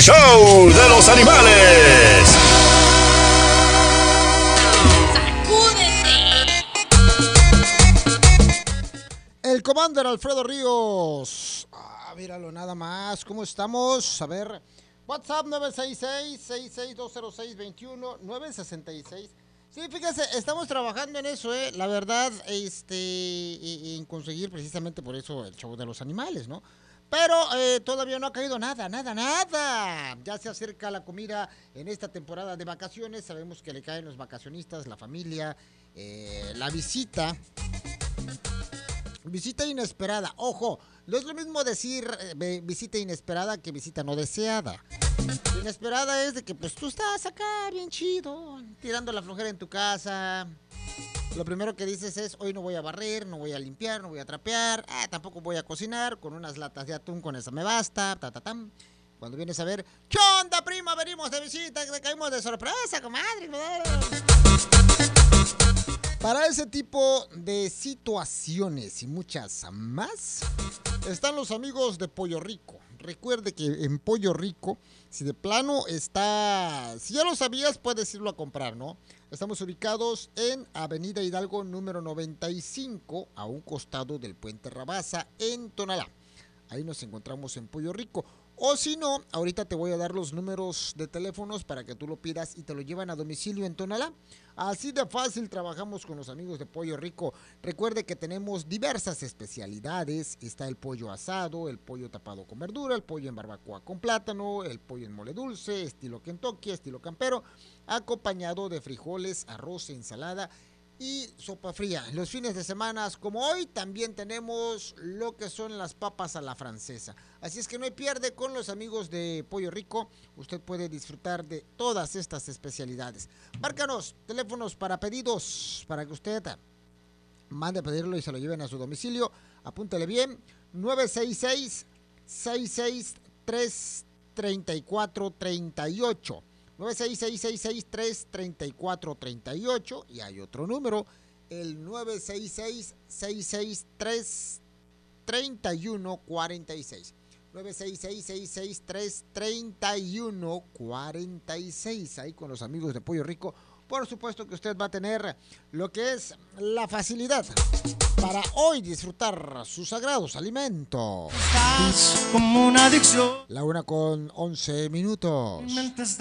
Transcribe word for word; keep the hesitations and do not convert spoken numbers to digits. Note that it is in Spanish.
show de los animales. El Commander Alfredo Ríos. Ah, míralo nada más. ¿Cómo estamos? A ver. WhatsApp nueve seis seis, seis seis dos cero seis, dos uno nueve seis seis. Sí, fíjese, estamos trabajando en eso, ¿eh? La verdad, este, en conseguir precisamente por eso el show de los animales, ¿no? Pero eh, todavía no ha caído nada, nada, nada. Ya se acerca la comida en esta temporada de vacaciones. Sabemos que le caen los vacacionistas, la familia, eh, la visita. Visita inesperada. Ojo, no es lo mismo decir eh, visita inesperada que visita no deseada. Inesperada es de que pues tú estás acá bien chido, tirando la flojera en tu casa. Lo primero que dices es, hoy no voy a barrer, no voy a limpiar, no voy a trapear, ah, tampoco voy a cocinar, con unas latas de atún, con esa me basta, ta, ta, tam. Cuando vienes a ver, ¿qué onda, prima? Venimos de visita, te caímos de sorpresa, comadre. Para ese tipo de situaciones y muchas más, están los amigos de Pollo Rico. Recuerde que en Pollo Rico, si de plano está, si ya lo sabías, puedes irlo a comprar, ¿no? Estamos ubicados en Avenida Hidalgo número noventa y cinco, a un costado del Puente Rabasa, en Tonalá. Ahí nos encontramos en Pollo Rico. O si no, ahorita te voy a dar los números de teléfonos para que tú lo pidas y te lo llevan a domicilio en Tonalá. Así de fácil trabajamos con los amigos de Pollo Rico. Recuerde que tenemos diversas especialidades. Está el pollo asado, el pollo tapado con verdura, el pollo en barbacoa con plátano, el pollo en mole dulce, estilo Kentucky, estilo campero, acompañado de frijoles, arroz, ensalada y sopa fría. Los fines de semana, como hoy, también tenemos lo que son las papas a la francesa. Así es que no hay pierde con los amigos de Pollo Rico. Usted puede disfrutar de todas estas especialidades. Márcanos, teléfonos para pedidos, para que usted mande a pedirlo y se lo lleven a su domicilio. Apúntele bien, nueve seis seis, seis seis tres, tres cuatro tres ocho. nueve seis seis, seis seis tres, tres cuatro tres ocho y hay otro número, el nueve seis seis, seis seis tres, tres uno cuatro seis. nueve seis seis, seis seis tres, tres uno cuatro seis. Ahí con los amigos de Pollo Rico. Por supuesto que usted va a tener lo que es la facilidad para hoy disfrutar sus sagrados alimentos. Estás como una adicción. La una con once minutos.